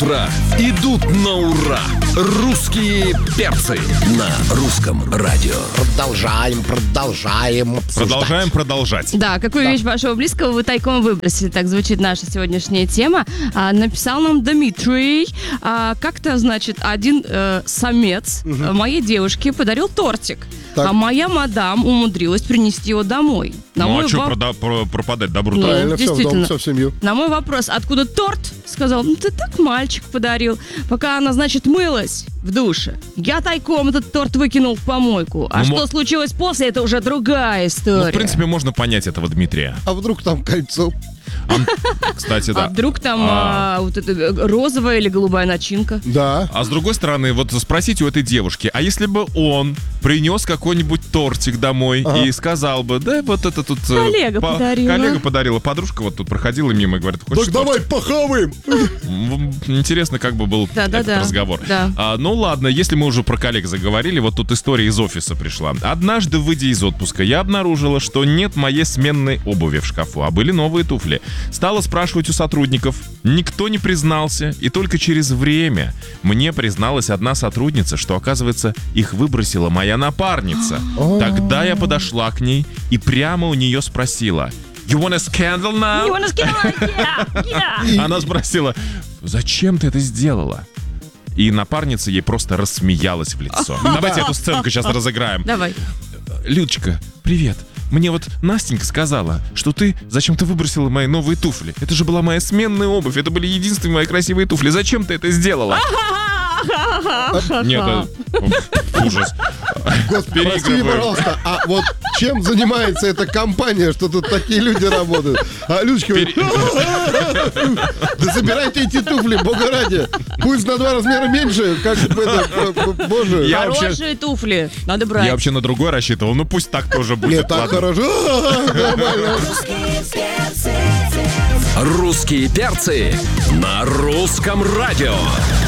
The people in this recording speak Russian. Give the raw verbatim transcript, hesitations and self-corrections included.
утро идут на ура. Русские перцы на русском радио. Продолжаем, продолжаем обсуждать. Продолжаем продолжать. Да, какую Да. вещь вашего близкого вы тайком выбросили? Так звучит наша сегодняшняя тема. А, написал нам Дмитрий. А, как-то, значит, один э, самец э, моей девушке подарил тортик. Так. А моя мадам умудрилась принести его домой. На Ну мой а что воп- прода- про- пропадать добру-то? Ну, Правильно, все в дом, действительно. все в семью. На мой вопрос, откуда торт, сказал, ну ты так мальчик подарил. Пока она, значит, мылась в душе, я тайком этот торт выкинул в помойку. А Ну, что мо- случилось после, это уже другая история. Ну, в принципе, можно понять этого Дмитрия. А вдруг там кольцо? Кстати, А да. вдруг там А. а, вот эта э, розовая или голубая начинка? Да. А с другой стороны, вот спросите у этой девушки, а если бы он принес какой-нибудь тортик домой Ага. и сказал бы, да, вот это тут... э, Коллега по- подарила. Коллега подарила, подружка вот тут проходила мимо и говорит, хочешь Так давай похаваем. тортик?» М, Интересно, как бы был Да, да, этот да. разговор. Да. А, ну ладно, если мы уже про коллег заговорили, вот тут история из офиса пришла. Однажды, выйдя из отпуска, я обнаружила, что нет моей сменной обуви в шкафу, а были новые туфли. Стала спрашивать у сотрудников. Никто не признался, и только через время мне призналась одна сотрудница, что, оказывается, их выбросила моя напарница. Тогда я подошла к ней и прямо у нее спросила: «You want a scandal now?» You wanna scandal? Yeah, yeah. Она спросила: «Зачем ты это сделала?» И напарница ей просто рассмеялась в лицо. Давайте эту сценку сейчас разыграем. Давай. Людочка, привет. Мне вот Настенька сказала, что ты зачем-то выбросила мои новые туфли. Это же была моя сменная обувь. Это были единственные мои красивые туфли. Зачем ты это сделала? Нет, это ужас. Господи, прости, Переигрываю. пожалуйста. А вот чем занимается эта компания, что тут такие люди работают? А Людочка говорит, да забирайте эти туфли, бога ради. Пусть на два размера меньше, как бы это, боже. Я вообще- Хорошие туфли. Надо брать. Я вообще на другой рассчитывал. Ну пусть так тоже будет. Нет, так Ладно. хорошо. Нормально. Русские перцы на русском радио.